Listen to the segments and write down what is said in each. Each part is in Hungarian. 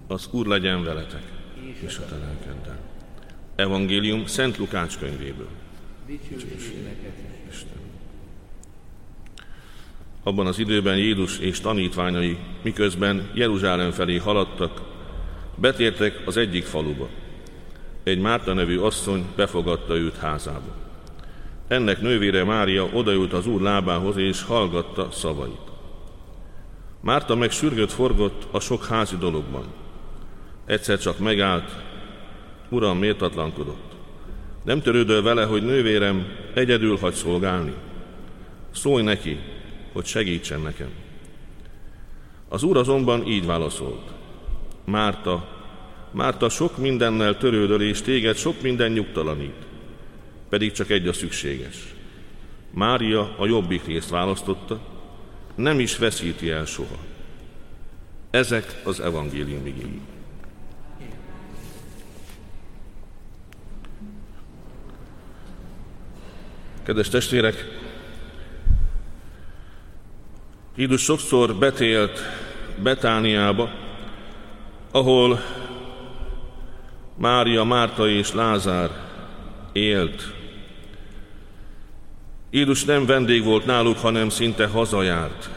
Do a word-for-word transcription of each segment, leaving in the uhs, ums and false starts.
Az Úr legyen veletek, és a te lelkeddel. Evangélium Szent Lukács könyvéből. Isten. Abban az időben Jézus és tanítványai, miközben Jeruzsálem felé haladtak, betértek az egyik faluba. Egy Márta nevű asszony befogadta őt házába. Ennek nővére Mária odaült az Úr lábához, és hallgatta szavait. Márta meg sürgött forgott a sok házi dologban. Egyszer csak megállt, Uram, méltatlankodott. Nem törődöl vele, hogy nővérem egyedül hagy szolgálni? Szólj neki, hogy segítsen nekem. Az Úr azonban így válaszolt. Márta, Márta, sok mindennel törődöl, és téged sok minden nyugtalanít. Pedig csak egy a szükséges. Mária a jobbik részt választotta, nem is veszíti el soha. Ezek az evangélium igéi. Kedves testvérek, Jézus sokszor betélt Betániába, ahol Mária, Márta és Lázár élt. Jézus nem vendég volt náluk, hanem szinte hazajárt.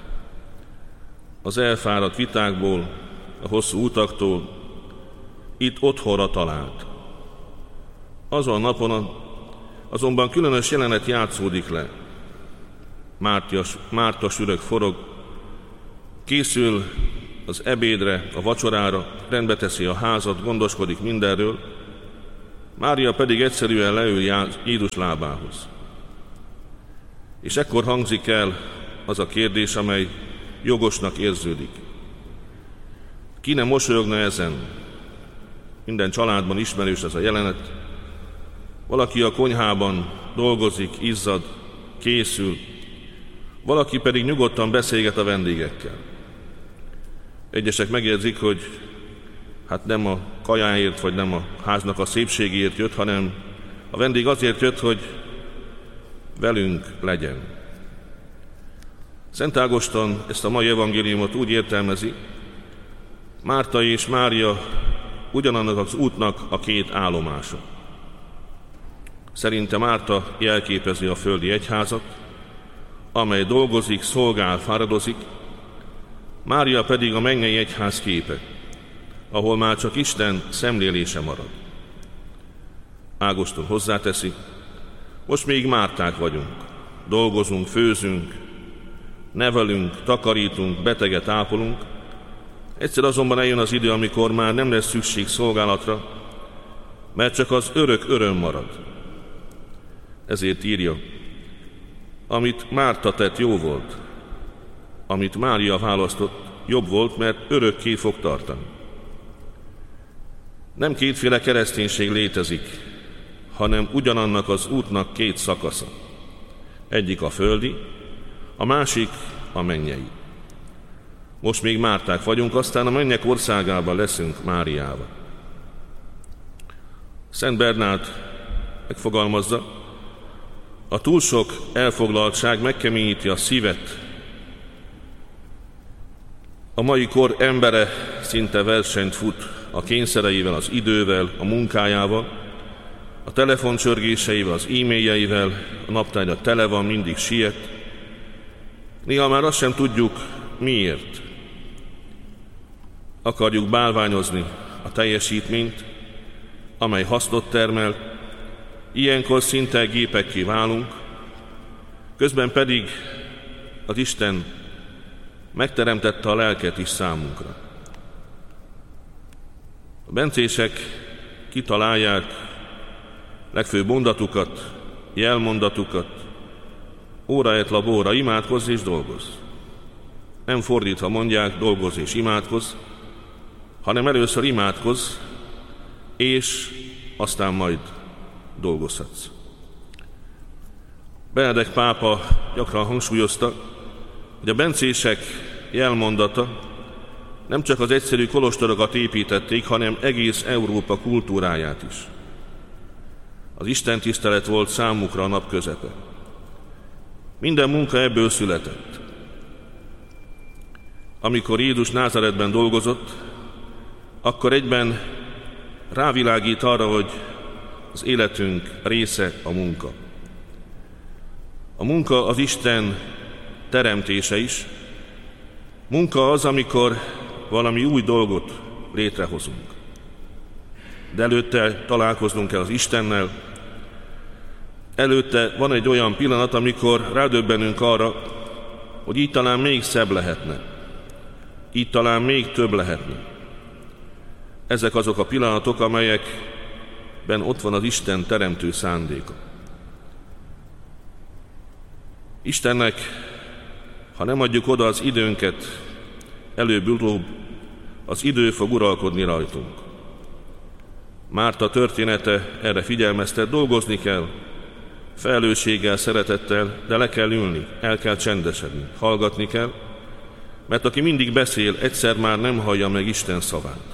Az elfáradt vitákból, a hosszú utaktól itt otthonra talált. Azon a napon azonban különös jelenet játszódik le. Márta, Márta sürög forog, készül az ebédre, a vacsorára, rendbe teszi a házat, gondoskodik mindenről, Mária pedig egyszerűen leül Jézus lábához. És ekkor hangzik el az a kérdés, amely jogosnak érződik. Ki ne mosolyogna ezen? Minden családban ismerős ez a jelenet. Valaki a konyhában dolgozik, izzad, készül, valaki pedig nyugodtan beszélget a vendégekkel. Egyesek megjegyzik, hogy hát nem a kajáért, vagy nem a háznak a szépségéért jött, hanem a vendég azért jött, hogy velünk legyen. Szent Ágoston ezt a mai evangéliumot úgy értelmezi, Márta és Mária ugyanannak az útnak a két állomása. Szerinte Márta jelképezi a földi egyházat, amely dolgozik, szolgál, fáradozik, Mária pedig a mennyei egyház képe, ahol már csak Isten szemlélése marad. Ágoston hozzáteszi, most még Márták vagyunk, dolgozunk, főzünk, nevelünk, takarítunk, beteget ápolunk, egyszer azonban eljön az idő, amikor már nem lesz szükség szolgálatra, mert csak az örök öröm marad. Ezért írja, amit Márta tett, jó volt, amit Mária választott, jobb volt, mert örökké fog tartani. Nem kétféle kereszténység létezik, hanem ugyanannak az útnak két szakasza. Egyik a földi, a másik a mennyei. Most még Márták vagyunk, aztán a mennyek országában leszünk Máriával. Szent Bernát megfogalmazza, a túl sok elfoglaltság megkeményíti a szívet. A mai kor embere szinte versenyt fut a kényszereivel, az idővel, a munkájával, a telefoncsörgéseivel, az e-mailjeivel, a naptárja tele van, mindig siet. Néha már azt sem tudjuk, miért. Akarjuk bálványozni a teljesítményt, amely hasznot termel, ilyenkor szinte gépekké válunk, közben pedig az Isten megteremtette a lelket is számunkra. A bencések kitalálják legfőbb mondatukat, jelmondatukat, óra et labora, imádkozz és dolgozz. Nem fordítva mondják, dolgozz és imádkozz, hanem először imádkozz, és aztán majd dolgozhatsz. Benedek pápa gyakran hangsúlyozta, hogy a bencések jelmondata nem csak az egyszerű kolostorokat építették, hanem egész Európa kultúráját is. Az istentisztelet volt számukra a nap közepe. Minden munka ebből született. Amikor Jézus Názáretben dolgozott, akkor egyben rávilágít arra, hogy az életünk része a munka. A munka az Isten teremtése is. Munka az, amikor valami új dolgot létrehozunk. De előtte találkoznunk kell az Istennel. Előtte van egy olyan pillanat, amikor rádöbbenünk arra, hogy így talán még szebb lehetne. Így talán még több lehetne. Ezek azok a pillanatok, amelyekben ott van az Isten teremtő szándéka. Istennek, ha nem adjuk oda az időnket, előbb-utóbb az idő fog uralkodni rajtunk. Márta története erre figyelmeztet, dolgozni kell, felelősséggel, szeretettel, de le kell ülni, el kell csendesedni, hallgatni kell, mert aki mindig beszél, egyszer már nem hallja meg Isten szavát.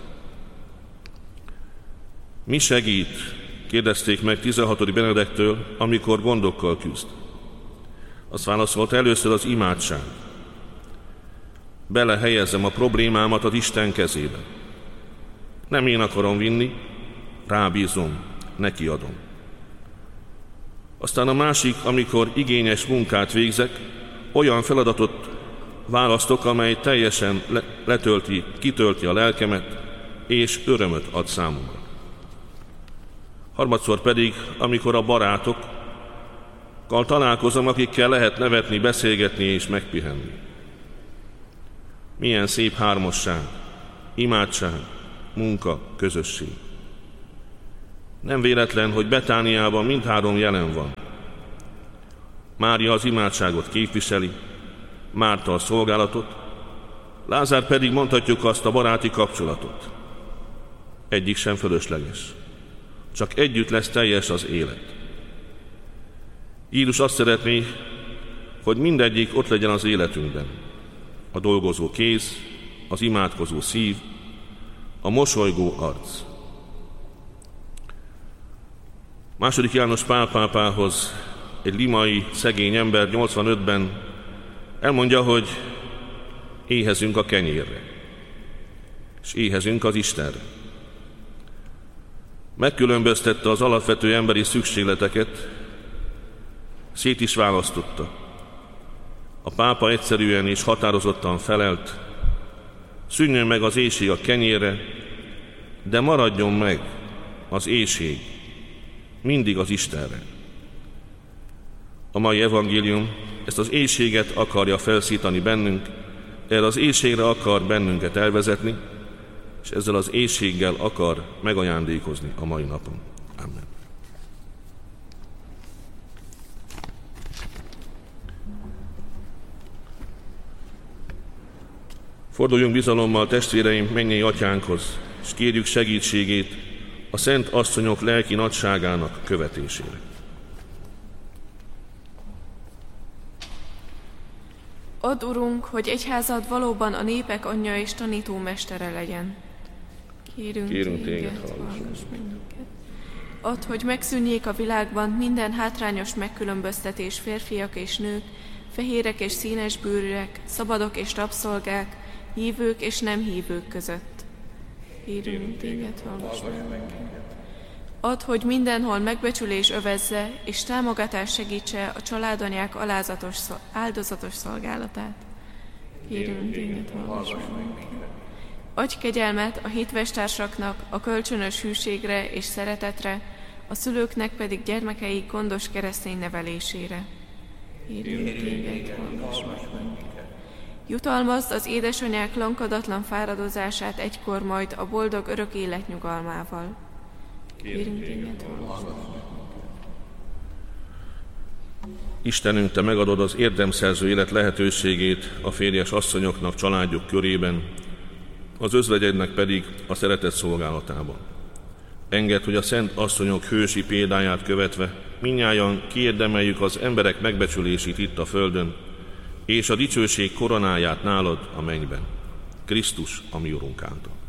Mi segít, kérdezték meg tizenhatodik Benedektől, amikor gondokkal küzd. Azt válaszolta, először az imádság. Belehelyezem a problémámat az Isten kezébe. Nem én akarom vinni, rábízom, neki adom. Aztán a másik, amikor igényes munkát végzek, olyan feladatot választok, amely teljesen letölti, kitölti a lelkemet, és örömöt ad számomra. Harmadszor pedig, amikor a barátokkal találkozom, akikkel lehet nevetni, beszélgetni és megpihenni. Milyen szép hármasság, imádság, munka, közösség. Nem véletlen, hogy Betániában mindhárom jelen van. Mária az imádságot képviseli, Márta a szolgálatot, Lázár pedig mondhatjuk azt a baráti kapcsolatot. Egyik sem fölösleges. Csak együtt lesz teljes az élet. Jézus azt szeretné, hogy mindegyik ott legyen az életünkben. A dolgozó kéz, az imádkozó szív, a mosolygó arc. Második János Pál pápához egy limai szegény ember nyolcvanötben elmondja, hogy éhezünk a kenyérre, és éhezünk az Istenre. Megkülönböztette az alapvető emberi szükségleteket, szét is választotta. A pápa egyszerűen és határozottan felelt, szűnjön meg az éhség a kenyérre, de maradjon meg az éhség mindig az Istenre. A mai evangélium ezt az éhséget akarja felszítani bennünk, erre az éhségre akar bennünket elvezetni, és ezzel az éhséggel akar megajándékozni a mai napon. Amen. Forduljunk bizalommal testvéreim mennyei atyánkhoz, és kérjük segítségét a szent asszonyok lelki nagyságának követésére. Add, Urunk, hogy egyházad valóban a népek anyja és tanító mestere legyen. Kérünk, Kérünk téged, téged, hallgass minket. Add, hogy megszűnjék a világban minden hátrányos megkülönböztetés férfiak és nők, fehérek és színes bőrűek, szabadok és rabszolgák, hívők és nem hívők között. Kérünk téged, hallgass minket. Add, hogy mindenhol megbecsülés övezze és támogatás segítse a családanyák alázatos, áldozatos szolgálatát. Kérünk téged, hallgass minket. Adj kegyelmet a hitvestársaknak a kölcsönös hűségre és szeretetre, a szülőknek pedig gyermekeik gondos keresztény nevelésére. Kérünk téged, hallgass minket. Jutalmazd az édesanyák lankadatlan fáradozását egykor majd a boldog örök élet nyugalmával. Kérünk téged, hallgass minket. Istenünk, Te megadod az érdemszerző élet lehetőségét a férjes asszonyoknak családjuk körében, az özvegyednek pedig a szeretet szolgálatában. Engedd, hogy a szent asszonyok hősi példáját követve mindnyájan kiérdemeljük az emberek megbecsülését itt a földön, és a dicsőség koronáját nálad a mennyben. Krisztus, a mi Urunk által.